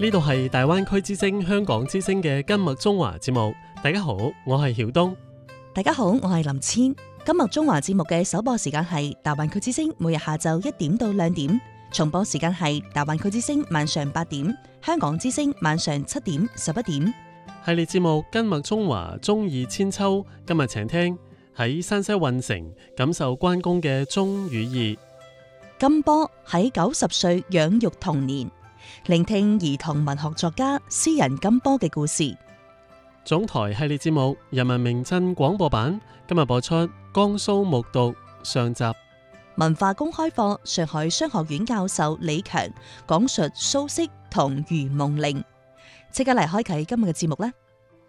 呢度係大灣區之聲香港之聲嘅今麥中華節目。大家好，我係曉東。 大家好，我係林千。今麥中華節目嘅首播時間係大灣區之聲每日下晝1點到2點，重播時間係大灣區之聲晚上8點，香港之聲晚上7點、11點。 系列節目今麥中華中意千秋，今日請聽喺山西運城感受關公嘅忠與義。 金波喺90歲養育童年，聆聽兒童文學作家詩人金波嘅故事。 總台系列節目人民名鎮廣播版今日播出江蘇木讀上集。 文化公開課，上海商學院教授李強講述蘇軾同如夢令。即刻嚟開啟今日嘅節目啦！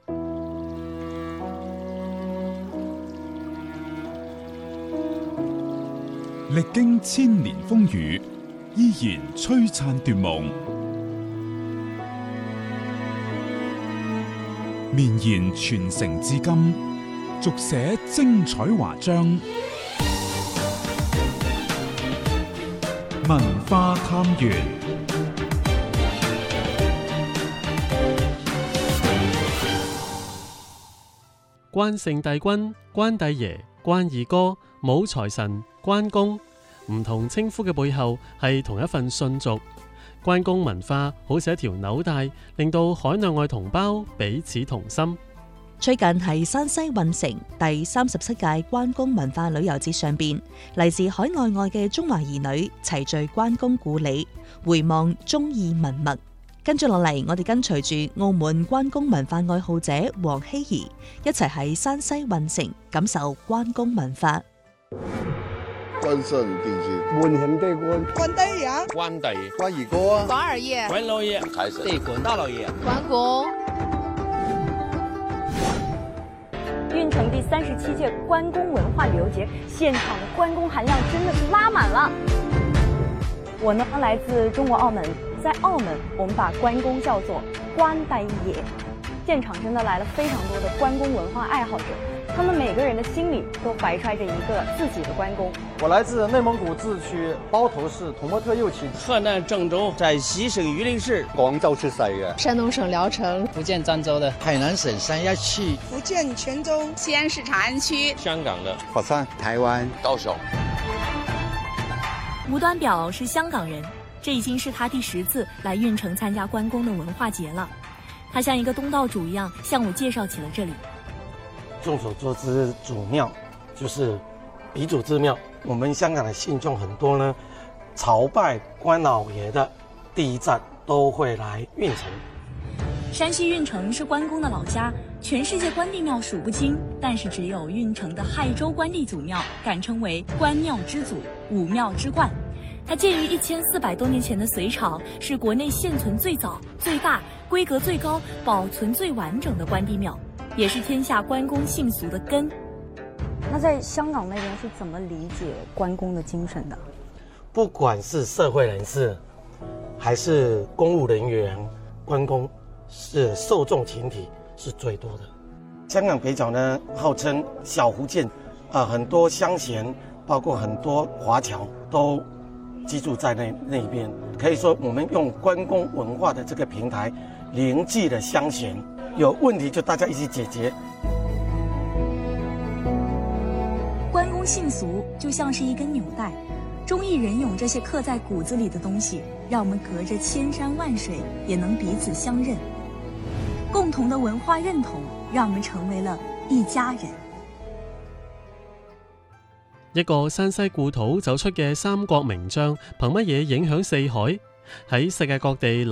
歷經千年風雨，依然璀璨奪夢，綿延傳承至今，續寫精彩華章。文化探源， 關聖帝君、關帝爺、關二哥、武財神、關公，唔同稱呼嘅背後係同一份信俗。關公文化好似一條紐帶，令到海內外同胞彼此同心。 最近係山西運城第37屆關公文化旅遊節上邊，嚟自海內外嘅中華兒女齊聚關公故里，回望忠義文物。跟住落嚟，我哋跟隨住澳門關公文化愛好者黃希怡，一齊喺山西運城感受關公文化。 關聖帝君、 關聖帝君、 關帝爺、 關帝、關二哥啊、 關二爺、 關老爺、 財神、 帝君、大老爺、 關公。 運城第37屆關公文化旅遊節，現場的關公含量真的是拉滿了。我呢來自中國澳門，在澳門我們把關公叫做關帝爺。現場真的來了非常多的關公文化愛好者，他們每個人的心裏都懷揣着一個自己的關公。 我來自內蒙古自區包頭市同模特右旗， 河南鄭州、陝西省榆林市、 廣州出世嘅， 山東省聊城、 福建漳州的， 海南省三亞區、 福建泉州、 西安市長安區、 香港的佛山、 台灣、 高雄。 吳端表是香港人，這已經是他第10次來運城參加關公的文化節了。他像一個東道主一樣向我介紹起了這裡。 眾所周知，祖廟就是鼻祖之廟。我們香港的信眾很多呢，朝拜關老爺的第一站都會來運城。 山西運城是關公的老家，全世界關帝廟數不清，但是只有運城的亥州關帝祖廟敢稱為關廟之祖、武廟之冠。它建於1400多年前的隋朝，是國內現存最早、最大、規格最高、保存最完整的關帝廟，也是天下關公信俗的根。 那在香港那邊是怎麼理解關公的精神的？ 不管是社會人士，還是公務人員，關公是受眾群體是最多的。香港北角呢，號稱小福建，很多鄉賢，包括很多華僑都居住在那邊，可以說我們用關公文化的這個平台，凝聚了鄉賢，有問題就大家一起解決。 關公信俗就像是一根紐帶，忠義仁勇這些刻在骨子裡的東西，讓我們隔着千山萬水也能彼此相認。共同的文化認同，讓我們成為了一家人。 一個山西故土走出嘅三國名將，憑乜嘢影響四海？喺世界各地